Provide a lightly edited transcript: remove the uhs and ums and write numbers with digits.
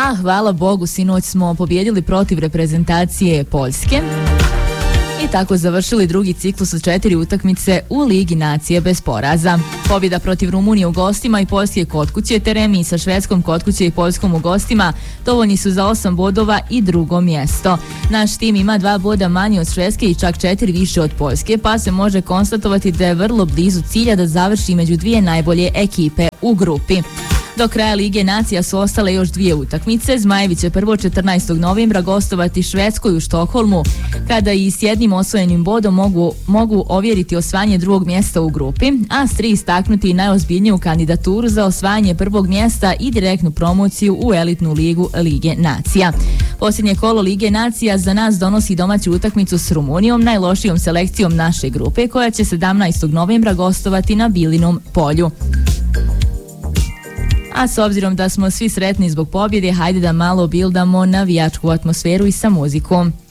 A hvala Bogu, sinoć smo pobjedili protiv reprezentacije Poljske i tako završili drugi ciklus od 4 utakmice u Ligi nacije bez poraza. Pobjeda protiv Rumunije u gostima i Poljske kod kuće, te remi sa Švedskom kod kuće i Poljskom u gostima dovoljni su za 8 bodova i drugo mjesto. Naš tim ima 2 boda manje od Švedske i čak 4 više od Poljske, pa se može konstatovati da je vrlo blizu cilja da završi među 2 najbolje ekipe u grupi. Do kraja Lige nacija su ostale još 2 utakmice. Zmajevi će prvo 14. novembra gostovati Švedskoj u Štokholmu, kada i s jednim osvojenim bodom mogu ovjeriti osvajanje drugog mjesta u grupi, a s 3 istaknuti najozbiljniju kandidaturu za osvajanje prvog mjesta i direktnu promociju u elitnu ligu Lige nacija. Posljednje kolo Lige nacija za nas donosi domaću utakmicu s Rumunijom, najlošijom selekcijom naše grupe, koja će 17. novembra gostovati na Bilinom polju. A s obzirom da smo svi sretni zbog pobjede, hajde da malo bildamo navijačku atmosferu i sa muzikom.